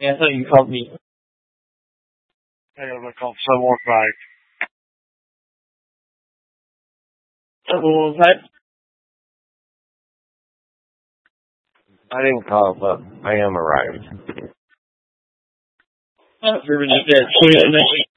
Yeah, I thought you called me. I gotta call someone back. What was that? I didn't call, but I am arrived. Everybody's dead.